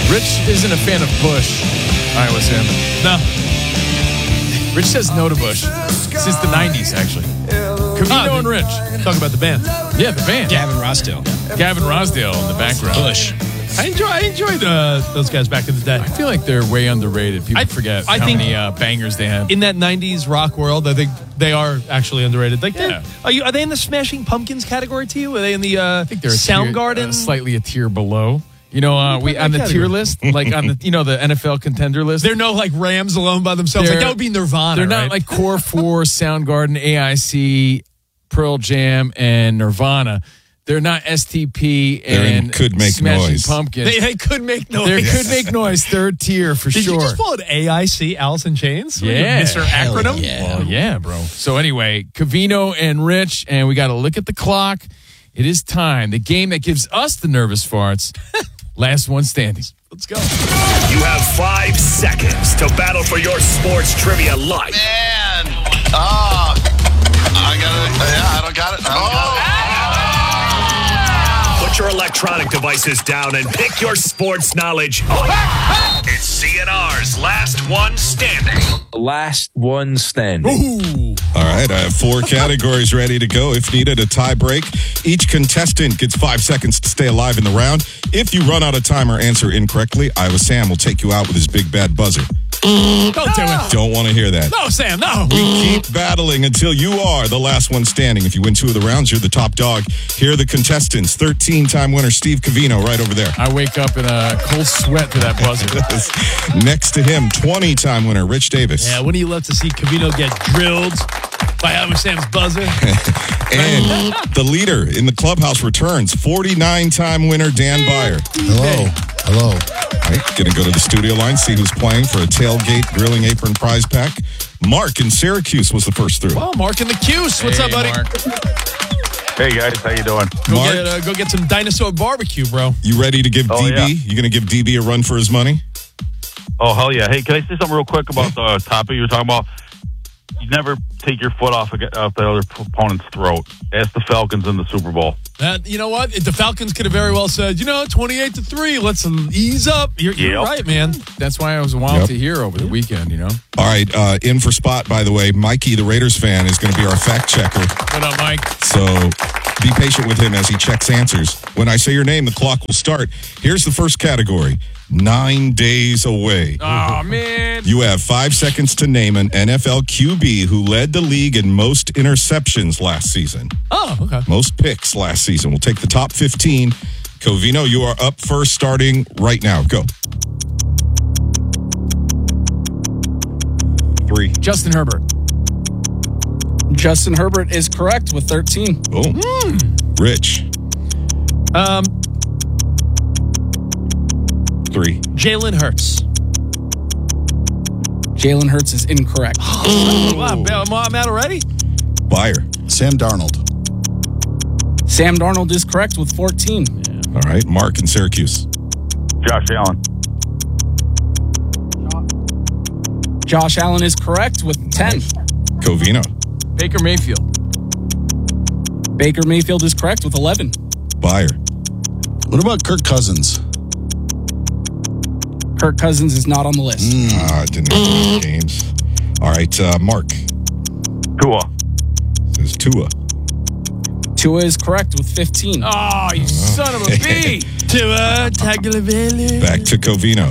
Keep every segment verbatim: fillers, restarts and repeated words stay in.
Rich isn't a fan of Bush. All right, what's him? No. Rich says no to Bush since the nineties, actually. Covino Oh, and Rich. Talk about the band. Yeah, the band. Gavin Rossdale. Gavin Rossdale in the background. Bush. I enjoy. I enjoyed uh, those guys back in the day. I feel like they're way underrated. People I- forget I how think- many uh, bangers they had. In that nineties rock world, I think they are actually underrated. Like, Yeah. they're- are you? Are they in the Smashing Pumpkins category to you? Are they in the uh, I think they're a Soundgarden? tier, uh, slightly a tier below. You know, uh, we put on that the tier category? list, like on the you know the N F L contender list. They're no like Rams alone by themselves. Like They're- that would be Nirvana. They're not right? like Core Four, Soundgarden, A I C, Pearl Jam, and Nirvana. They're not S T P They're in and Could Make Smashing Noise. Pumpkins. They, they could make noise. They could make noise. Third tier for Did sure. you just call it A I C, Alice in Chains? Yeah. Mister Acronym? yeah. Well, yeah, bro. So anyway, Covino and Rich, and we got to look at the clock. It is time. The game that gives us the nervous farts. Last one standing. Let's go. You have five seconds to battle for your sports trivia life. Man. Oh. I got it. Yeah, I don't got it. I don't got it. Put your electronic devices down and pick your sports knowledge up. It's C N R's Last One Standing. Last one standing. Ooh. All right, I have four categories ready to go. If needed, a tie break. Each contestant gets five seconds to stay alive in the round. If you run out of time or answer incorrectly, Iowa Sam will take you out with his big bad buzzer. Don't do it. Don't want to hear that. No, Sam, no. We keep battling until you are the last one standing. If you win two of the rounds, you're the top dog. Here are the contestants. thirteen-time winner Steve Covino right over there. I wake up in a cold sweat to that buzzer. Next to him, twenty-time winner Rich Davis. Yeah, wouldn't you love to see Covino get drilled by Iowa Sam's buzzer? And the leader in the clubhouse returns, forty-nine-time winner Dan Byer. Hello. Hello. All right, gonna go to the studio line, see who's playing for a tailgate grilling apron prize pack. Mark in Syracuse was the first through. Well, Mark in the Cuse. What's Hey, up, buddy? Mark. Hey, guys. How you doing? Go Mark, get uh, go get some dinosaur barbecue, bro. you ready to give Oh, D B? yeah. You gonna give D B a run for his money? Oh, hell yeah. Hey, can I say something real quick about the topic you were talking about? You never take your foot off, ag- off the other opponent's throat. Ask the Falcons in the Super Bowl. That, you know what? The Falcons could have very well said, you know, twenty-eight to three. Let's ease up. You're, you're Yep. right, man. That's why I was wild Yep. to hear over the weekend, you know? All right, uh, in for Spot, by the way. Mikey, the Raiders fan, is going to be our fact checker. What up, Mike? So be patient with him as he checks answers. When I say your name, the clock will start. Here's the first category. Nine days away. Oh, man. You have five seconds to name an N F L Q B who led the league in most interceptions last season. Oh, okay. Most picks last season. We'll take the top fifteen. Covino, you are up first starting right now. Go. Three. Justin Herbert. Justin Herbert is correct with thirteen. Boom. Rich. Um, Three. Jalen Hurts. Jalen Hurts is incorrect. Wow, I'm, I'm out already? Byer. Sam Darnold. Sam Darnold is correct with fourteen. All right. Mark in Syracuse. Josh Allen. Josh Allen is correct with ten. Covino. Baker Mayfield. Baker Mayfield is correct with eleven. Byer. What about Kirk Cousins? Kirk Cousins is not on the list. Ah, didn't have enough games. All right. Uh, Mark. Tua. Says Tua. Tua is correct with fifteen. Oh, you son of a bee. Tua Tagovailoa. Back to Covino.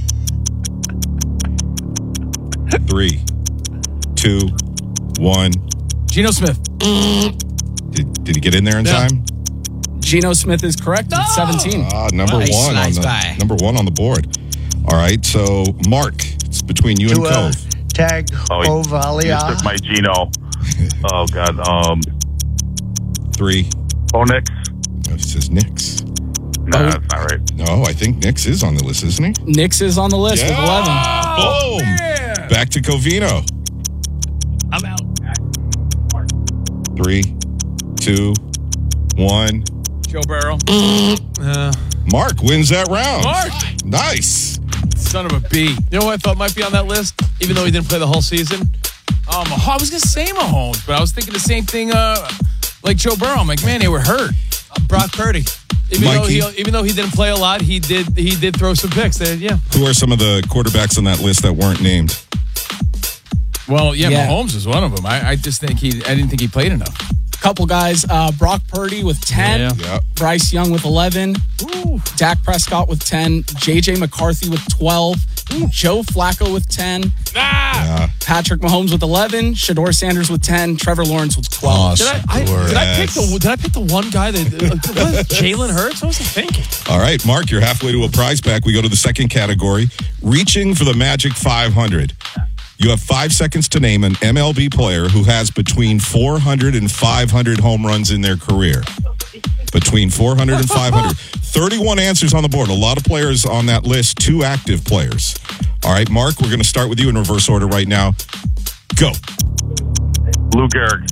Three, two, one. Geno Smith. Did, did he get in there in Yeah. time? Geno Smith is correct with seventeen. Ah, number Nice, one nice on the guy. number one on the board. All right, so Mark, it's between you and Tua Cove. Oh, you, you just Tagovailoa. took my Gino. Oh, God. Um, Three. oh, Nix. Oh, it says Knicks. Nah, that's not right. No, I think Knicks is on the list, isn't he? Nix is on the list with eleven. Boom. Back to Covino. I'm out. Three, two, one. Joe Burrow. Uh, Mark wins that round. Mark. Nice. Son of a bee. you know what I thought might be on that list? Even though he didn't play the whole season? Um, I was going to say Mahomes, but I was thinking the same thing uh, like Joe Burrow. I'm like, man, they were hurt. Brock Purdy. Even though, Mikey? he, even though he didn't play a lot, he did he did throw some picks. They, yeah. Who are some of the quarterbacks on that list that weren't named? Well, yeah, Yeah. Mahomes is one of them. I, I just think he. I didn't think he played enough. Couple guys, uh, Brock Purdy with ten, Yeah. Yeah. Bryce Young with eleven, Dak Prescott with ten, J J McCarthy with twelve, Joe Flacco with ten, Yeah. Patrick Mahomes with eleven, Shador Sanders with ten, Trevor Lawrence with twelve. Oh, Did I, I, sure. did I pick Yes. the Did I pick the one guy that uh, what is Jalen Hurts? What was I thinking? All right, Mark, you're halfway to a prize pack. We go to the second category, reaching for the magic five hundred. You have five seconds to name an M L B player who has between four hundred and five hundred home runs in their career. Between four hundred and five hundred. thirty-one answers on the board. A lot of players on that list, two active players. All right, Mark, we're going to start with you in reverse order right now. Go. Lou Gehrig.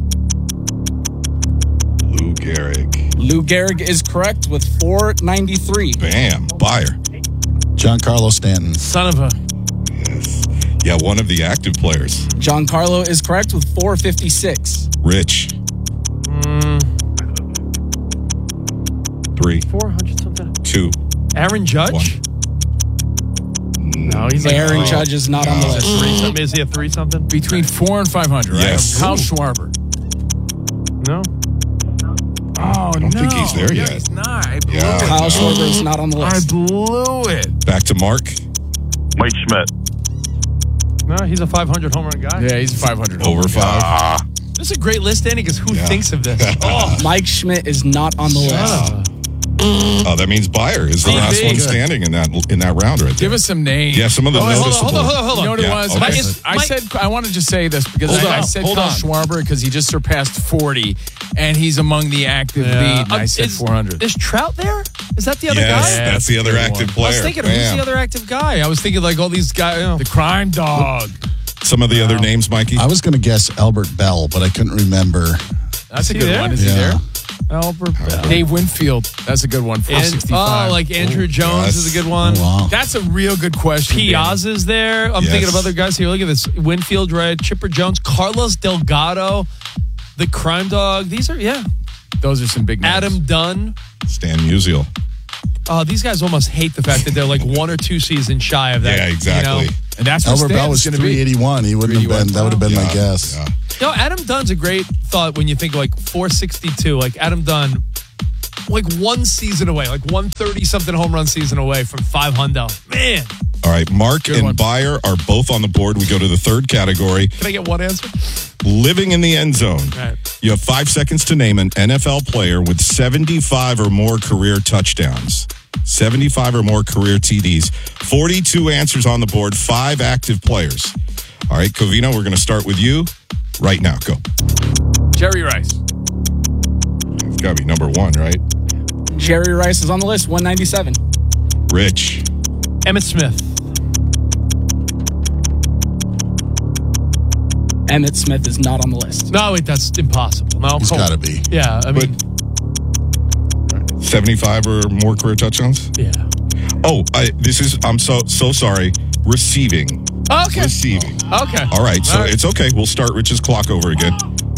Lou Gehrig. Lou Gehrig is correct with four ninety-three. Bam. Buyer. Giancarlo Stanton. Son of a. Yes. Yeah, one of the active players. Giancarlo is correct with four fifty-six. Rich. Three, four hundred something. two, Aaron Judge? No, he's like Aaron three. Judge is not on the Is list. it three something? Is he a three something? Between four and five hundred, right? Yes. Kyle Schwarber. No. Oh, I don't think he's there yeah, yet. He's not. I blew Yeah. it. Kyle Schwarber is not on the I list. blew it. Back to Mark. Mike Schmidt. No, he's a five hundred home run guy. Yeah, he's five hundred. Over five. Ah, This is a great list, Andy, because who Yeah. thinks of this? Oh, Mike Schmidt is not on the list. Oh, that means Buyer is the Maybe. last one Good. standing in that in that round right there. Give us some names. Yeah, some of the Oh, wait, hold on, noticeable. hold on, hold on, hold on. You know what Yeah, it was? okay. I, just, I My- said I want to just say this because Hold I, I on, said hold Kyle on. Schwarber because he just surpassed forty and he's among the active Yeah. lead. And I Uh, said is- four hundred. Is Trout there? Is that the other Yes, guy? that's the other Good active one. player. I was thinking, who's Bam. the other active guy? I was thinking like all these guys. You know. The crime dog. Some of the other names, Mikey. I was going to guess Albert Bell, but I couldn't remember. That's a he good there? one. Is he Yeah. there? Albert Bell. Dave Winfield. That's a good one. four And, sixty-five. oh, like Andrew Jones yes. is a good one. Oh, wow. That's a real good question. Danny. Piazza's there. I'm Yes. thinking of other guys here. Look at this. Winfield, right? Chipper Jones, Carlos Delgado, the crime dog. These are, yeah. Those are some big names. Adam Dunn. Stan Musial. Oh, these guys almost hate the fact that they're like one or two seasons shy of that. Yeah, exactly. You know? And that's what Albert Bell was Stan's going to be. three eighty-one. He wouldn't have been. That would have been my Yeah, guess. yeah. No, Adam Dunn's a great thought when you think like four sixty-two. Like Adam Dunn, like one season away, like one thirty something home run season away from five hundo. Man, All right, Mark Good and one. Buyer are both on the board. We go to the third category, can I get one answer? living in the end zone. All right. You have five seconds to name an N F L player with seventy-five or more career touchdowns. seventy-five or more career T Ds. forty-two answers on the board, five active players. All right, Covino, we're going to start with you right now. Go. Jerry Rice. It's got to be number one, right? Jerry Rice is on the list, one ninety-seven. Rich. Emmett Smith. Emmett Smith is not on the list. No, wait, that's impossible. No, He's hold got to on. be. Yeah, I mean, seventy-five or more career touchdowns? yeah. Oh, I, this is, I'm so, so sorry. Receiving. Okay. Receiving. Okay. All right, so All right. it's okay. We'll start Rich's clock over again.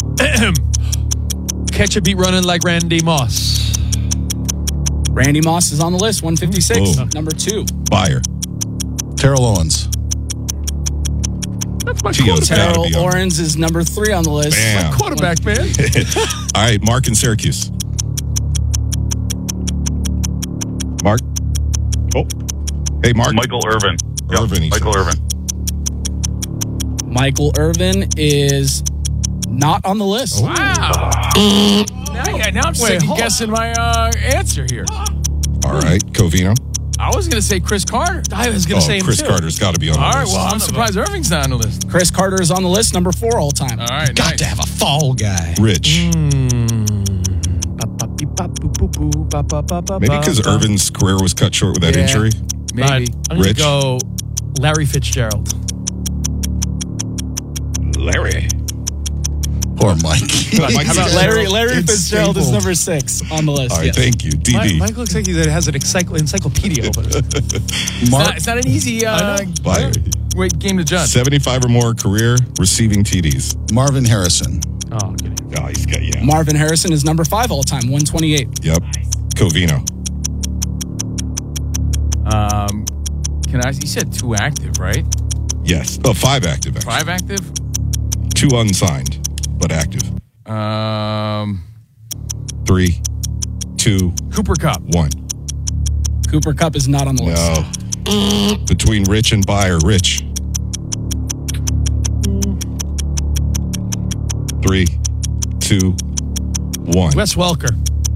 Catch a beat running like Randy Moss. Randy Moss is on the list, one fifty-six. Boom. Number two. Buyer. Terrell Owens. That's my Tio's quarterback. gotta Terrell be on. Owens is number three on the list. Bam. Quarterback, man. All right, Mark in Syracuse. Mark. Oh. Hey, Mark. Michael Irvin. Yep, Irvin, he Michael said. Irvin. Michael Irvin is not on the list. Wow. now, yeah, now I'm Wait, second hold on. guessing my uh, answer here. All right, Covino. I was going to say Chris Carter. I was going Oh, to say him Chris too. Carter's got to be on the All right, list. well, I'm surprised Irving's not on the list. Chris Carter is on the list, number four all time. All right, Got nice. to have a fall guy. Rich. Maybe because Irvin's career was cut short with that Yeah. injury. Maybe. All right, I'm going to Rich? go Larry Fitzgerald. Larry. Poor Mike. How about Larry? Larry Fitzgerald is number six on the list. All right, yes. thank you. D Mike, B. Mike looks like he has an encycl- encyclopedia over there. It's not, it's not an easy uh, Buyer. wait, game to judge. seventy-five or more career receiving T Ds. Marvin Harrison. Oh, okay. Oh, he's got, yeah. Marvin Harrison is number five all time, one twenty-eight. Yep. Covino. Um, can I? You said two active, right? Yes. Oh, five active. Actually. Five active. Two unsigned, but active. Um, Three, two, Cooper Kupp. one. Cooper Kupp is not on the list. No. Between Rich and Buyer, Rich. Three, two, one. Wes Welker.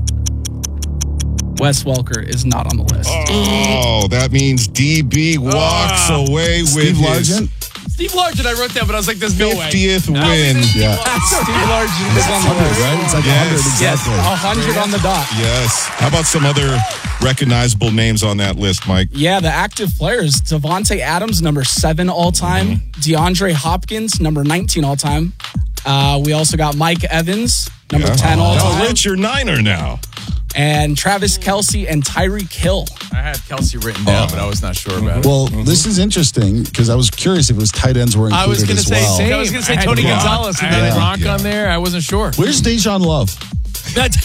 Wes Welker is not on the list. Oh, that means D B walks away with Steve his Largent? Steve Largent, I wrote down, but I was like, there's no way. fiftieth win. Yeah. Steve Largent is on the list. Right? It's like Yes. one hundred Yes, exactly. one hundred on the dot. Yes. How about some other recognizable names on that list, Mike? Yeah, the active players. Devontae Adams, number seven all-time. Mm-hmm. DeAndre Hopkins, number nineteen all-time. Uh, we also got Mike Evans, number Yeah. ten all-time. Oh, Rich, you're Niner now. And Travis Kelce and Tyreek Hill. I had Kelsey written down, but I was not sure about it. Well, this is interesting because I was curious if it was tight ends were included I was going to as say, well. same. I was going to say I had Tony Gronk. Gonzalez. I And had then Gronk Yeah. on there. I wasn't sure. Where's Dejan Love? That's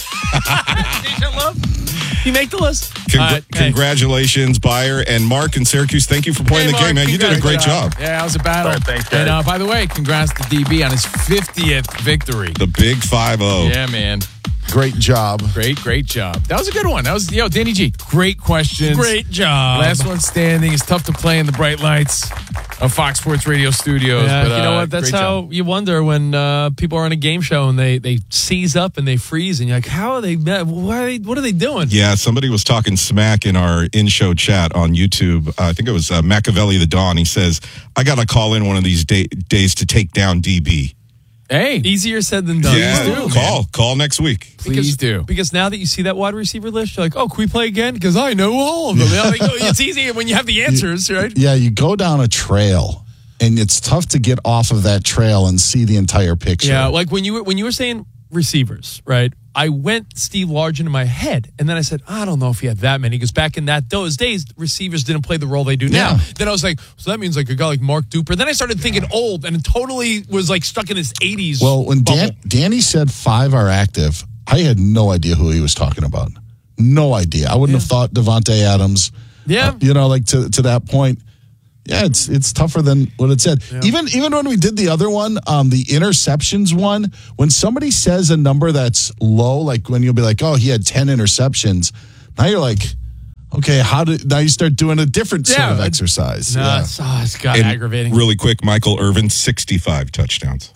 Dejan Love. You make the list. Congr- All right, hey. Congratulations, Buyer and Mark in Syracuse. Thank you for playing Hey, the Mark, game, man. You did a great Congrats. job. Yeah, it was a battle. All right, thanks, guys. And uh, by the way, congrats to D B on his fiftieth victory. The big five oh. Yeah, man. Great job. Great, great job. That was a good one. That was, yo, Danny G. Great questions. Great job. Last one standing. It's tough to play in the bright lights of Fox Sports Radio studios. Yeah, but, you know uh, what? That's great how job. you wonder when uh, people are on a game show and they, they seize up and they freeze, and you're like, how are they? Why are they what are they doing? Yeah, somebody was talking smack in our in-show chat on YouTube. Uh, I think it was uh, Machiavelli the Dawn. He says, I got to call in one of these day- days to take down D B. Hey, Easier said than done. Yeah, do, man. call. Call next week. please because, do. Because now that you see that wide receiver list, you're like, oh, can we play again? Because I know all of them. Yeah, like, oh, it's easy when you have the answers, right? Yeah, you go down a trail, and it's tough to get off of that trail and see the entire picture. Yeah, like when you were when you were saying receivers, right? I went Steve Largent in my head, and then I said, I don't know if he had that many, because back in that those days, receivers didn't play the role they do now. Yeah. Then I was like, so that means like a guy like Mark Duper. Then I started thinking old, and it totally was like stuck in his eighties. Well, when bubble. Dan, Danny said five are active, I had no idea who he was talking about. No idea. I wouldn't have thought Devontae Adams. Yeah. Uh, you know, like to to that point. Yeah, it's it's tougher than what it said. Even even when we did the other one, um, the interceptions one, when somebody says a number that's low, like when you'll be like, oh, he had ten interceptions. Now you're like, okay, how did now you start doing a different sort Yeah, of it- exercise? no, yeah. it's, oh, it's got And aggravating. Really quick, Michael Irvin, sixty-five touchdowns.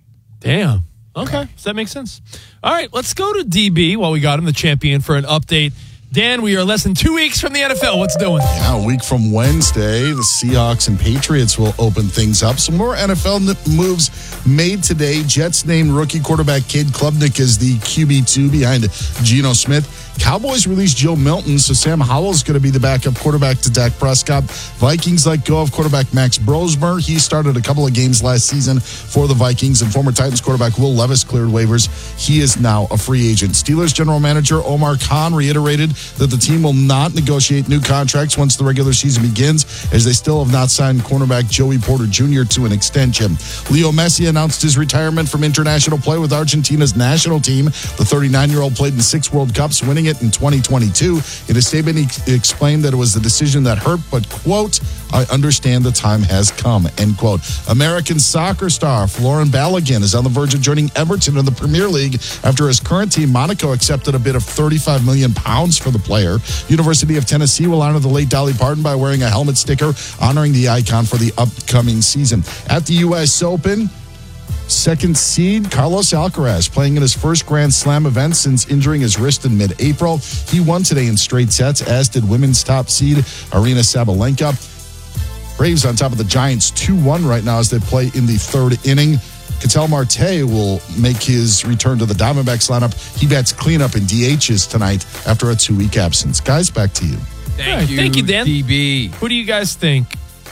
Damn. Okay, so that makes sense. All right, let's go to D B while we got him, the champion, for an update. Dan, we are less than two weeks from the N F L. What's doing? Yeah, a week from Wednesday, the Seahawks and Patriots will open things up. Some more N F L n- moves made today. Jets named rookie quarterback Cade Klubnik as the Q B two behind Geno Smith. Cowboys released Joe Milton, so Sam Howell's going to be the backup quarterback to Dak Prescott. Vikings let go of quarterback Max Brosmer. He started a couple of games last season for the Vikings, and former Titans quarterback Will Levis cleared waivers. He is now a free agent. Steelers general manager Omar Khan reiterated that the team will not negotiate new contracts once the regular season begins, as they still have not signed cornerback Joey Porter Junior to an extension. Leo Messi announced his retirement from international play with Argentina's national team. The thirty-nine-year-old played in six World Cups, winning it in twenty twenty-two. In a statement, he explained that it was the decision that hurt, but, quote, I understand the time has come, end quote. American soccer star Florin Balogun is on the verge of joining Everton in the Premier League after his current team, Monaco, accepted a bid of thirty-five million pounds for the player. University of Tennessee will honor the late Dolly Parton by wearing a helmet sticker honoring the icon for the upcoming season. At the U S Open, second seed Carlos Alcaraz playing in his first Grand Slam event since injuring his wrist in mid-April. He won today in straight sets, as did women's top seed Arina Sabalenka. Braves on top of the Giants two one right now as they play in the third inning. Ketel Marte will make his return to the Diamondbacks lineup. He bats cleanup in D Hs tonight after a two-week absence. Guys, back to you. Thank All right, you, thank you, Dan. D B. Who do you guys think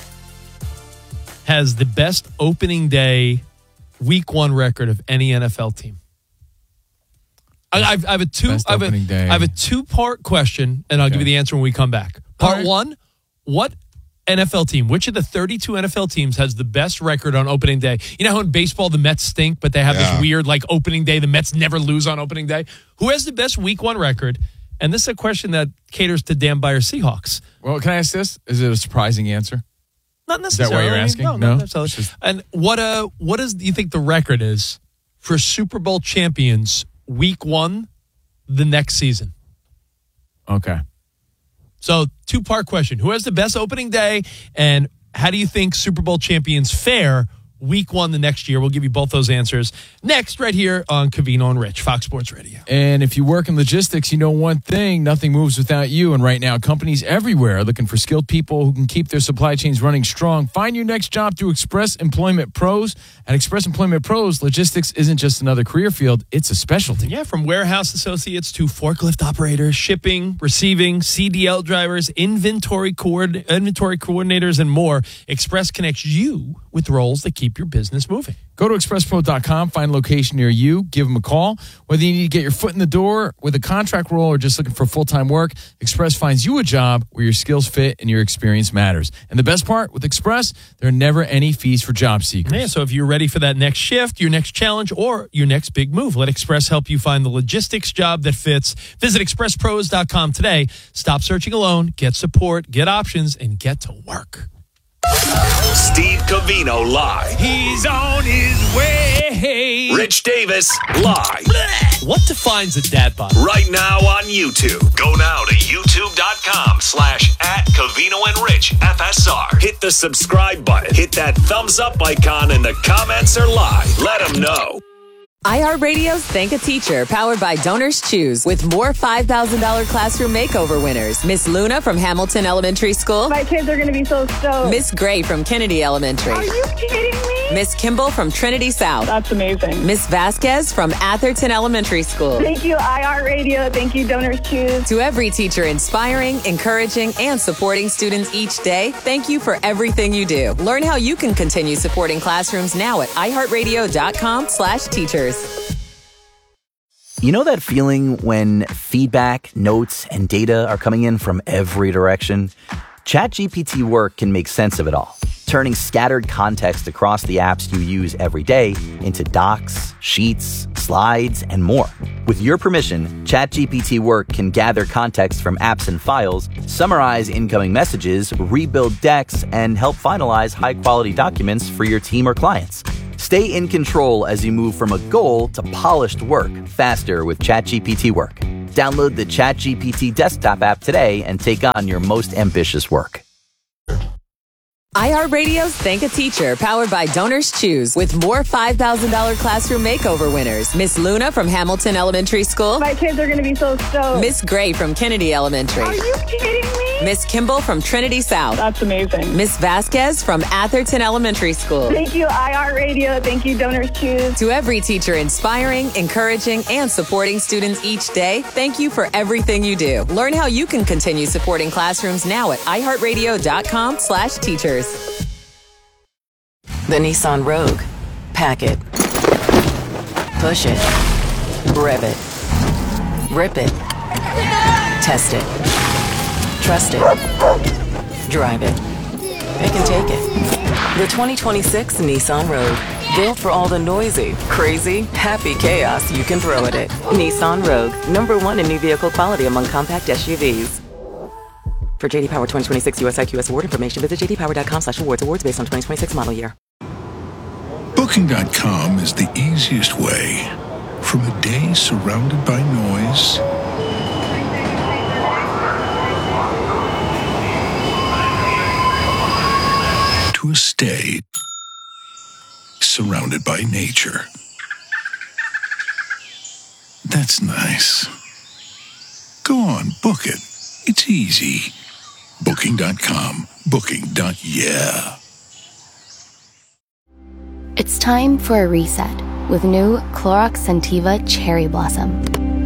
has the best opening day week one record of any N F L team? I, I've, I have a two. Best I have a, opening day. I have a two-part question, and I'll Okay. give you the answer when we come back. Part All right. one: what N F L team, which of the thirty-two N F L teams has the best record on opening day? You know how in baseball the Mets stink, but they have Yeah. this weird like opening day. The Mets never lose on opening day. Who has the best week one record? And this is a question that caters to Dan Beyer Seahawks. Well, can I ask this? Is it a surprising answer? Not Is that necessarily. why you're asking? No, No? not necessarily. Just- And what uh, what is do you think the record is for Super Bowl champions week one the next season? Okay. So two-part question. Who has the best opening day, and how do you think Super Bowl champions fare week one the next year? We'll give you both those answers next right here on Covino and Rich, Fox Sports Radio. And if you work in logistics, you know one thing, nothing moves without you. And right now, companies everywhere are looking for skilled people who can keep their supply chains running strong. Find your next job through Express Employment Pros. At Express Employment Pros, logistics isn't just another career field, it's a specialty. Yeah, from warehouse associates to forklift operators, shipping, receiving, C D L drivers, inventory coord- inventory coordinators, and more. Express connects you with roles that keep your business moving. Go to express pro dot com, find a location near you, give them a call. Whether you need to get your foot in the door with a contract role or just looking for full-time work, Express finds you a job where your skills fit and your experience matters. And the best part, with Express, there are never any fees for job seekers. Yeah, so if you're ready for that next shift, your next challenge, or your next big move, let Express help you find the logistics job that fits. Visit express pros dot com today. Stop searching alone, get support, get options, and get to work. Steve Covino live. He's on his way. Rich Davis live. What defines a dad bod? Right now on YouTube. Go now to youtube.com slash at Covino and Rich F S R. Hit the subscribe button. Hit that thumbs up icon, and the comments are live. Let them know. iHeartRadio's Thank a Teacher, powered by Donors Choose, with more five thousand dollars classroom makeover winners. Miss Luna from Hamilton Elementary School. My kids are going to be so stoked. Miss Gray from Kennedy Elementary. Are you kidding me? Miss Kimball from Trinity South. That's amazing. Miss Vasquez from Atherton Elementary School. Thank you, iHeartRadio. Thank you, Donors Choose. To every teacher inspiring, encouraging, and supporting students each day, thank you for everything you do. Learn how you can continue supporting classrooms now at iHeartRadio.com slash teachers. You know that feeling when feedback, notes, and data are coming in from every direction? ChatGPT Work can make sense of it all, turning scattered context across the apps you use every day into docs, sheets, slides, and more. With your permission, ChatGPT Work can gather context from apps and files, summarize incoming messages, rebuild decks, and help finalize high-quality documents for your team or clients. Stay in control as you move from a goal to polished work faster with ChatGPT Work. Download the ChatGPT desktop app today and take on your most ambitious work. iHeartRadio's Thank a Teacher, powered by Donors Choose, with more five thousand dollars classroom makeover winners. Miss Luna from Hamilton Elementary School. My kids are going to be so stoked. Miss Gray from Kennedy Elementary. Are you kidding me? Miss Kimball from Trinity South. That's amazing. Miss Vasquez from Atherton Elementary School. Thank you, iHeartRadio. Thank you, Donors Choose. To every teacher inspiring, encouraging, and supporting students each day, thank you for everything you do. Learn how you can continue supporting classrooms now at iHeartRadio.com slash teachers. The Nissan Rogue. Pack it. Push it. Rev it. Rip it. Test it. Trust it. Drive it. They can take it. The twenty twenty-six Nissan Rogue. Built for all the noisy, crazy, happy chaos you can throw at it. Nissan Rogue. Number one in new vehicle quality among compact S U Vs. For J D Power twenty twenty-six U S I Q S award information, visit j d power dot com slash awards. Awards based on twenty twenty-six model year. Booking dot com is the easiest way. From a day surrounded by noise to a stay surrounded by nature. That's nice. Go on, book it. It's easy. Booking dot com. Booking. Yeah. It's time for a reset with new Clorox Scentiva Cherry Blossom.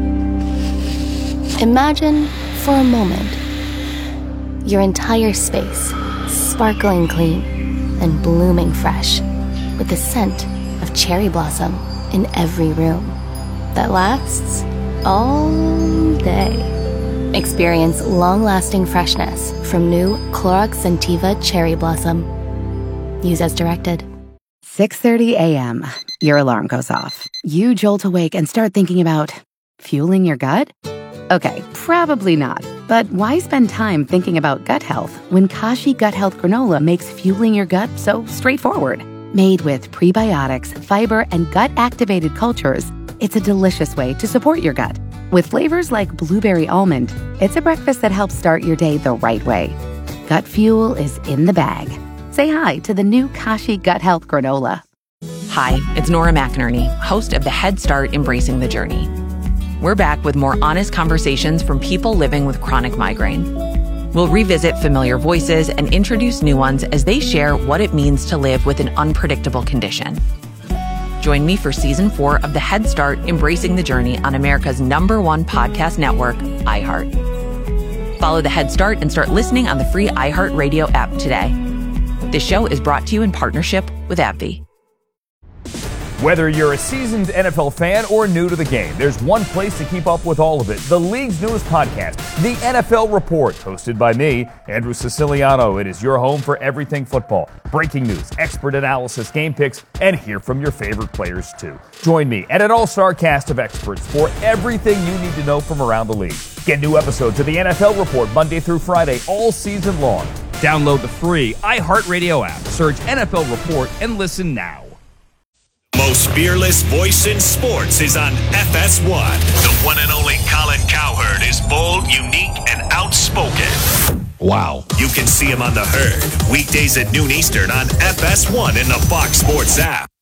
Imagine, for a moment, your entire space sparkling clean and blooming fresh with the scent of cherry blossom in every room that lasts all day. Experience long-lasting freshness from new Clorox Scentiva Cherry Blossom. Use as directed. six thirty a.m. Your alarm goes off. You jolt awake and start thinking about fueling your gut? Okay, probably not. But why spend time thinking about gut health when Kashi Gut Health Granola makes fueling your gut so straightforward? Made with prebiotics, fiber, and gut-activated cultures, it's a delicious way to support your gut. With flavors like blueberry almond, it's a breakfast that helps start your day the right way. Gut fuel is in the bag. Say hi to the new Kashi Gut Health Granola. Hi, it's Nora McInerney, host of the Head Start Embracing the Journey. We're back with more honest conversations from people living with chronic migraine. We'll revisit familiar voices and introduce new ones as they share what it means to live with an unpredictable condition. Join me for season four of the Head Start Embracing the Journey on America's number one podcast network, iHeart. Follow the Head Start and start listening on the free iHeartRadio app today. This show is brought to you in partnership with AbbVie. Whether you're a seasoned N F L fan or new to the game, there's one place to keep up with all of it. The league's newest podcast, The N F L Report, hosted by me, Andrew Siciliano. It is your home for everything football. Breaking news, expert analysis, game picks, and hear from your favorite players too. Join me and an all-star cast of experts for everything you need to know from around the league. Get new episodes of The N F L Report Monday through Friday all season long. Download the free iHeartRadio app, search N F L Report, and listen now. Most fearless voice in sports is on F S one. The one and only Colin Cowherd is bold, unique, and outspoken. Wow. You can see him on The Herd, weekdays at noon Eastern on F S one in the Fox Sports app.